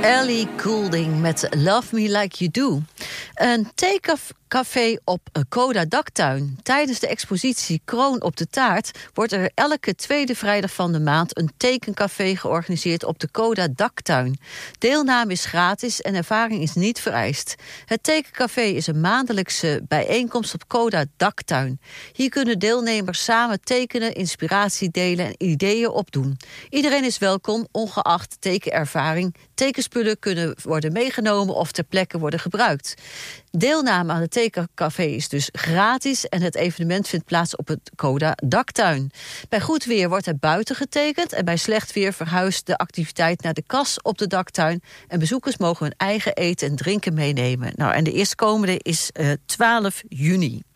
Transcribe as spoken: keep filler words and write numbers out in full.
Ellie Goulding met Love Me Like You Do. Een theecafé op Coda Daktuin. Tijdens de expositie Kroon op de Taart wordt er elke tweede vrijdag van de maand een tekencafé georganiseerd op de Coda Daktuin. Deelname is gratis en ervaring is niet vereist. Het tekencafé is een maandelijkse bijeenkomst op Coda Daktuin. Hier kunnen deelnemers samen tekenen, inspiratie delen en ideeën opdoen. Iedereen is welkom, ongeacht tekenervaring. Tekenspullen kunnen worden meegenomen of ter plekke worden gebruikt. Deelname aan het tekencafé is dus gratis en het evenement vindt plaats op het Coda Daktuin. Bij goed weer wordt er buiten getekend en bij slecht weer verhuist de activiteit naar de kas op de daktuin en bezoekers mogen hun eigen eten en drinken meenemen. Nou, en de eerstkomende is uh, twaalf juni.